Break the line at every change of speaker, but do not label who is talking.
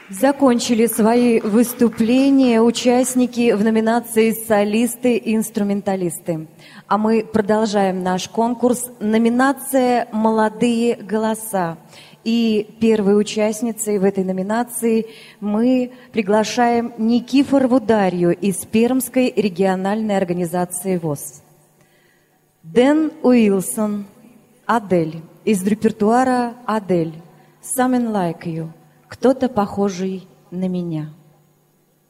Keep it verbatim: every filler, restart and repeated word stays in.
Закончили свои выступления участники в номинации «Солисты и инструменталисты». А мы продолжаем наш конкурс. Номинация «Молодые голоса». И первой участницей в этой номинации мы приглашаем Никифорову Дарью из Пермской региональной организации ВОС. Дэн Уилсон, «Адель», из репертуара «Адель», «Someone Like You», кто-то похожий на меня.